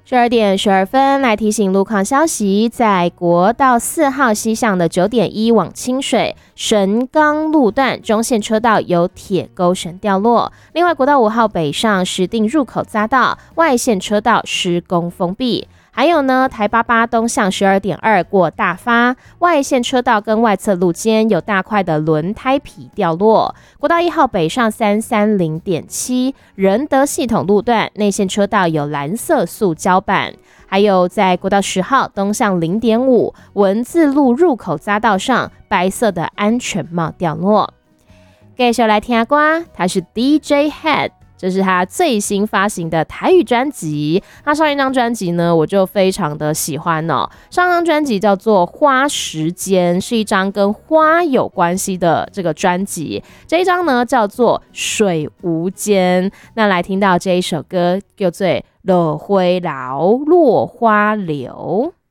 12点12分，来提醒路况消息，在国道4号西向的9.1往清水神冈路段中线车道有铁钩绳掉落。另外，国道5号北上石碇入口匝道外线车道施工封闭。还有呢，台88东向12.2过大发外线车道跟外侧路肩有大块的轮胎皮掉落。国道1号北上330.7仁德系统路段内线车道有蓝色塑胶板。还有在国道10号东向0.5文字路入口匝道上白色的安全帽掉落。继续来听歌，他是 DJ Head，这是他最新发行的台语专辑。他上一张专辑呢，我就非常的喜欢哦。上一张专辑叫做《花时间》，是一张跟花有关系的这个专辑。这一张呢叫做《水无间》。那来听到这一首歌，叫做《落花流》，落花流。